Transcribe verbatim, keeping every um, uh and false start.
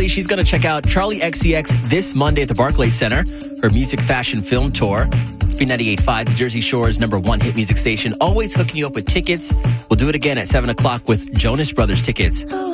she's going to check out Charlie X C X this Monday at the Barclays Center, her music, fashion, film tour. B ninety-eight point five, the Jersey Shore's number one hit music station, always hooking you up with tickets. We'll do it again at seven o'clock with Jonas Brothers tickets.